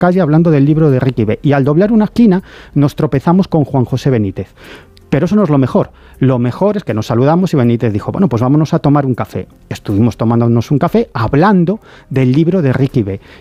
calle hablando del libro de Ricky B. Y al doblar una esquina nos tropezamos con Juan José Benítez. Pero eso no es lo mejor. Lo mejor es que nos saludamos y Benítez dijo, bueno, pues vámonos a tomar un café. Estuvimos tomándonos un café hablando del libro de Ricky B.